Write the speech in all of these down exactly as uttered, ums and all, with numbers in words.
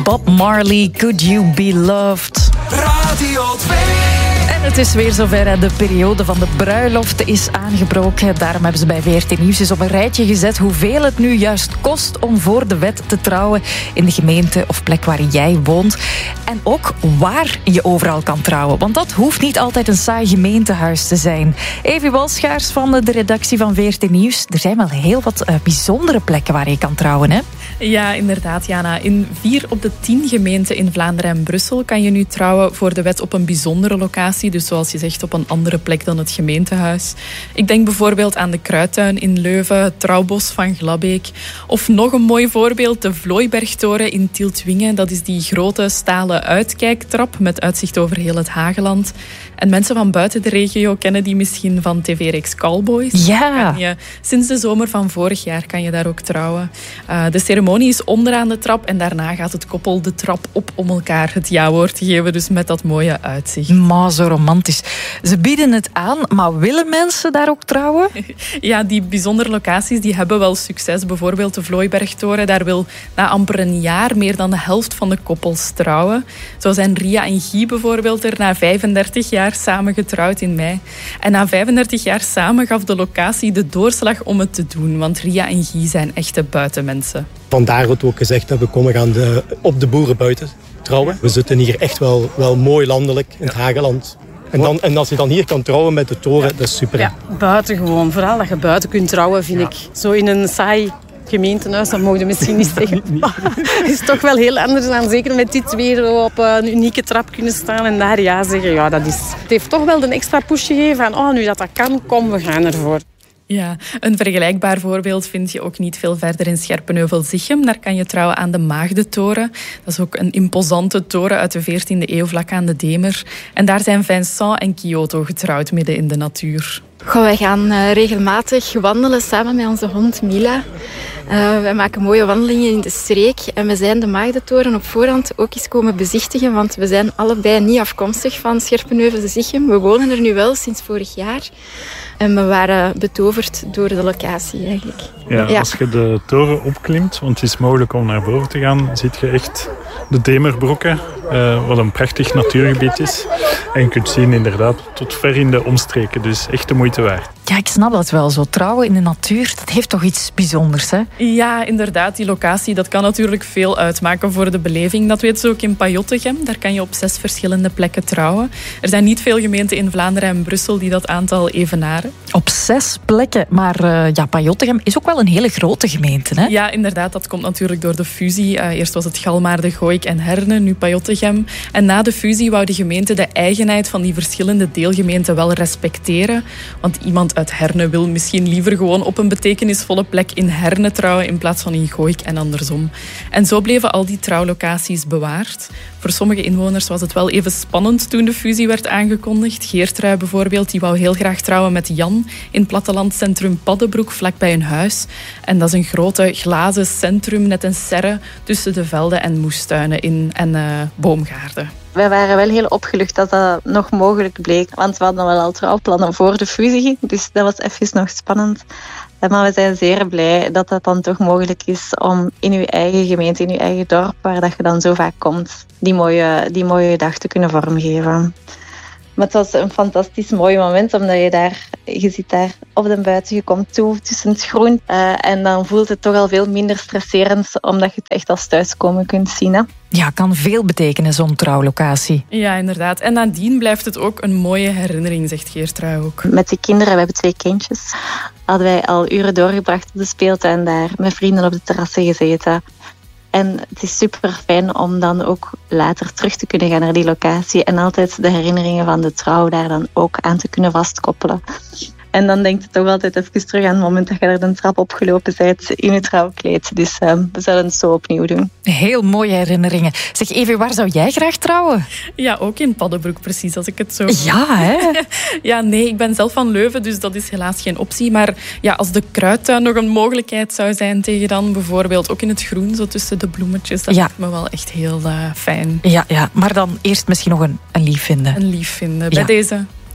Bob Marley, Could You Be Loved? Radio twee. En het is weer zover. Hè. De periode van de bruiloft is aangebroken. Daarom hebben ze bij V R T Nieuws eens op een rijtje gezet hoeveel het nu juist kost om voor de wet te trouwen in de gemeente of plek waar jij woont. En ook waar je overal kan trouwen. Want dat hoeft niet altijd een saai gemeentehuis te zijn. Evie Walschaars van de redactie van V R T Nieuws. Er zijn wel heel wat uh, bijzondere plekken waar je kan trouwen, hè? Ja, inderdaad, Jana. In vier op de tien gemeenten in Vlaanderen en Brussel kan je nu trouwen voor de wet op een bijzondere locatie. Dus zoals je zegt, op een andere plek dan het gemeentehuis. Ik denk bijvoorbeeld aan de Kruidtuin in Leuven, het Trouwbos van Glabbeek. Of nog een mooi voorbeeld, de Vlooibergtoren in Tieltwingen. Dat is die grote stalen uitkijktrap met uitzicht over heel het Hageland. En mensen van buiten de regio kennen die misschien van tv-reeks Callboys. Ja. Je, sinds de zomer van vorig jaar kan je daar ook trouwen. Uh, de ceremonie is onderaan de trap en daarna gaat het koppel de trap op om elkaar het ja-woord te geven. Dus met dat mooie uitzicht. Maar zo romantisch. Ze bieden het aan, maar willen mensen daar ook trouwen? Ja, die bijzondere locaties die hebben wel succes. Bijvoorbeeld de Vlooibergtoren. Daar wil na amper een jaar meer dan de helft van de koppels trouwen. Zo zijn Ria en Guy bijvoorbeeld er na vijfendertig jaar samen getrouwd in mei. En na vijfendertig jaar samen gaf de locatie de doorslag om het te doen. Want Ria en Guy zijn echte buitenmensen. Vandaar dat we ook gezegd hebben, kom, we gaan de, op de boeren buiten trouwen. We zitten hier echt wel, wel mooi landelijk in het Hageland. En, dan, en als je dan hier kan trouwen met de toren, dat is super. Ja, buitengewoon. Vooral dat je buiten kunt trouwen, vind ja. ik. Zo in een saai gemeentehuis, dat mogen we misschien niet zeggen. Het is toch wel heel anders dan zeker met dit weer op een unieke trap kunnen staan en daar ja zeggen. Ja, dat is, het heeft toch wel een extra push gegeven van oh, nu dat dat kan, kom, we gaan ervoor. Ja, een vergelijkbaar voorbeeld vind je ook niet veel verder in Scherpenheuvel-Zichem. Daar kan je trouwen aan de Maagdentoren. Dat is ook een imposante toren uit de veertiende eeuw vlak aan de Demer. En daar zijn Vincent en Kyoto getrouwd midden in de natuur. Goh, wij gaan uh, regelmatig wandelen samen met onze hond Mila. Uh, wij maken mooie wandelingen in de streek. En we zijn de Maagdentoren op voorhand ook eens komen bezichtigen. Want we zijn allebei niet afkomstig van Scherpenheuvel-Zichem. We wonen er nu wel sinds vorig jaar. En we waren betoverd door de locatie eigenlijk. Ja, ja. Als je de toren opklimt, want het is mogelijk om naar boven te gaan, zie je echt de Demerbrokken, uh, wat een prachtig natuurgebied is. En je kunt zien inderdaad tot ver in de omstreken, dus echt de moeite waard. Ja, ik snap dat wel. Zo trouwen in de natuur, dat heeft toch iets bijzonders, hè? Ja, inderdaad. Die locatie, dat kan natuurlijk veel uitmaken voor de beleving. Dat weten ze ook in Pajottegem. Daar kan je op zes verschillende plekken trouwen. Er zijn niet veel gemeenten in Vlaanderen en Brussel die dat aantal evenaren. Op zes plekken. Maar uh, ja, Pajottegem is ook wel een hele grote gemeente, hè? Ja, inderdaad. Dat komt natuurlijk door de fusie. Uh, eerst was het Galmaarde, Gooik en Herne, nu Pajottegem. En na de fusie wou de gemeente de eigenheid van die verschillende deelgemeenten wel respecteren. Want iemand uit Herne wil misschien liever gewoon op een betekenisvolle plek in Herne trouwen in plaats van in Gooik en andersom. En zo bleven al die trouwlocaties bewaard. Voor sommige inwoners was het wel even spannend toen de fusie werd aangekondigd. Geertrui bijvoorbeeld, die wou heel graag trouwen met Jan in plattelandcentrum Paddenbroek, vlakbij hun huis. En dat is een grote glazen centrum, net een serre tussen de velden en moestuinen in en uh, boomgaarden. Wij waren wel heel opgelucht dat dat nog mogelijk bleek. Want we hadden wel al trouwplannen voor de fusie. Dus dat was even nog spannend. Maar we zijn zeer blij dat dat dan toch mogelijk is om in uw eigen gemeente, in uw eigen dorp, waar dat je dan zo vaak komt, die mooie, die mooie dag te kunnen vormgeven. Maar het was een fantastisch mooi moment, omdat je daar, je zit daar op de buiten, je komt toe tussen het groen. Uh, en dan voelt het toch al veel minder stresserend, omdat je het echt als thuiskomen kunt zien. Hè? Ja, kan veel betekenen, zo'n trouwlocatie. Ja, inderdaad. En nadien blijft het ook een mooie herinnering, zegt Geertrui ook. Met de kinderen, we hebben twee kindjes, hadden wij al uren doorgebracht op de speeltuin daar, met vrienden op de terrassen gezeten. En het is super fijn om dan ook later terug te kunnen gaan naar die locatie en altijd de herinneringen van de trouw daar dan ook aan te kunnen vastkoppelen. En dan denkt het toch altijd even terug aan het moment dat je er de trap opgelopen bent in je trouwkleed. Dus uh, we zullen het zo opnieuw doen. Heel mooie herinneringen. Zeg Evie, waar zou jij graag trouwen? Ja, ook in Paddenbroek precies, als ik het zo... Ja, hè? Ja, nee, ik ben zelf van Leuven, dus dat is helaas geen optie. Maar ja, als de Kruidtuin nog een mogelijkheid zou zijn tegen dan, bijvoorbeeld ook in het groen, zo tussen de bloemetjes, dat ja. lijkt me wel echt heel uh, fijn. Ja, ja, maar dan eerst misschien nog een, een lief vinden. Een lief vinden, bij ja. deze.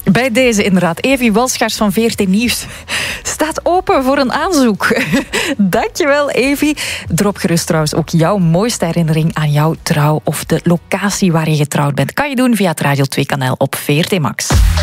Bij deze inderdaad. Evi Walschaars van V R T Nieuws staat open voor een aanzoek. Dankjewel, Evi. Drop gerust trouwens ook jouw mooiste herinnering aan jouw trouw of de locatie waar je getrouwd bent. Kan je doen via het Radio twee kanaal op V R T Max.